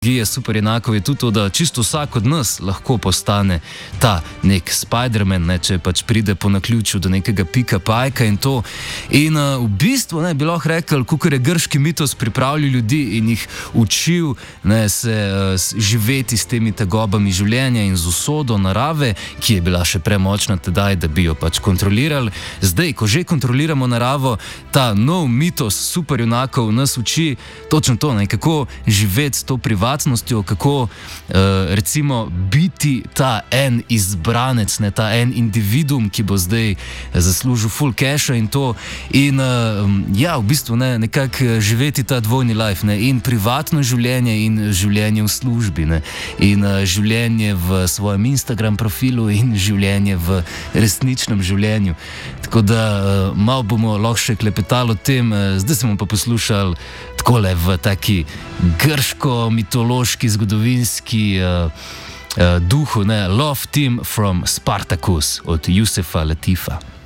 je super enako, je tudi to, da čisto vsak od nas lahko postane ta nek Spider-Man, ne, če pač pride po naključju do nekega pika pajka in to. In v bistvu ne, bi lahko rekel, kakor je grški mitos pripravljal ljudi in jih učil, ne, se živeti s temi tegobami življenja in z usodo narave, ki je bila še premočna tedaj, da bi jo pač kontrolirali. Zdaj, ko že kontroliramo naravo, ta nov mitos superjunakov nas uči točno to, ne, kako živeti s to privatnostjo, kako recimo biti ta en izbranec, ne, ta en individuum, ki bo zdaj zaslužil full casha in to. In ja, v bistvu ne, nekako živeti ta dvojni life, ne, in privatno življenje in življenje v službi, ne, in življenje v svojem Instagram profilu in življenje v resničnem življenju. Tako da malo bomo lahko še klepetali o tem, zdaj smo pa poslušali takole v taki grško-mitološki, zgodovinski duhu, ne, Love Team from Spartacus od Jusefa Latifa.